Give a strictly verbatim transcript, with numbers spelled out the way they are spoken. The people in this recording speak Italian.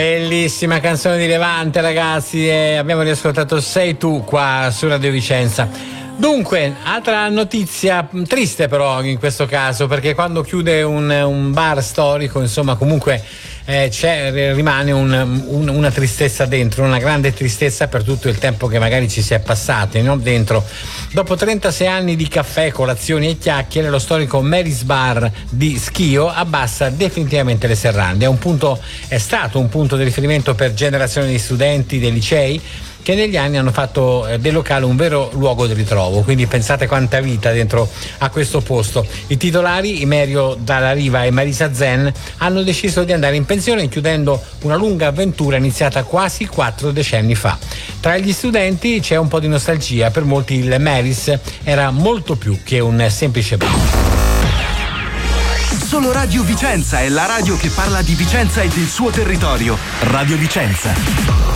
Bellissima canzone di Levante, ragazzi, e abbiamo riascoltato Sei tu qua su Radio Vicenza. Dunque, altra notizia triste però in questo caso, perché quando chiude un, un bar storico, insomma, comunque eh, c'è, rimane un, un, una tristezza dentro, una grande tristezza per tutto il tempo che magari ci si è passati, no? Dentro. Dopo trentasei anni di caffè, colazioni e chiacchiere, lo storico Mary's Bar di Schio abbassa definitivamente le serrande. È un punto, è stato un punto di riferimento per generazioni di studenti dei licei che negli anni hanno fatto del locale un vero luogo di ritrovo, quindi pensate quanta vita dentro a questo posto. I titolari, Imerio Dalla Riva e Marisa Zen, hanno deciso di andare in pensione chiudendo una lunga avventura iniziata quasi quattro decenni fa. Tra gli studenti c'è un po' di nostalgia, per molti il Mary's era molto più che un semplice bar. Solo Radio Vicenza è la radio che parla di Vicenza e del suo territorio. Radio Vicenza.